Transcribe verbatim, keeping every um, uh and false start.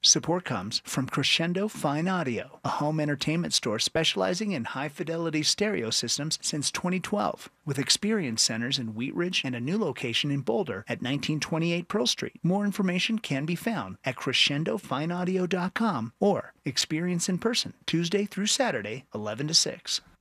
Support comes from Crescendo Fine Audio, a home entertainment store specializing in high-fidelity stereo systems since twenty twelve, with experience centers in Wheat Ridge and a new location in Boulder at nineteen twenty-eight Pearl Street. More information can be found at crescendo fine audio dot com or experience in person Tuesday through Saturday, eleven to six.